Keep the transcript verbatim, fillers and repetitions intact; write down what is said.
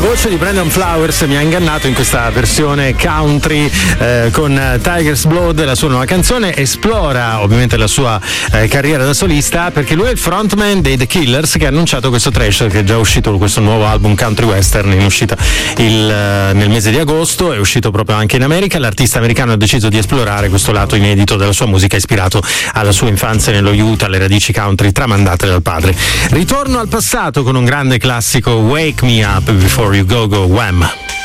voce di Brandon Flowers mi ha ingannato in questa versione country eh, con Tiger's Blood, la sua nuova canzone. Esplora ovviamente la sua eh, carriera da solista, perché lui è il frontman dei The Killers, che ha annunciato questo trash, che è già uscito questo nuovo album country western in uscita il, nel mese di agosto, è uscito proprio anche in America. L'artista americano ha deciso di esplorare questo lato inedito della sua musica, ispirato alla sua infanzia nello Utah, alle radici country tramandate dal padre. Ritorno al passato con un grande classico, Wake Me Up Before You Go Go, Wham!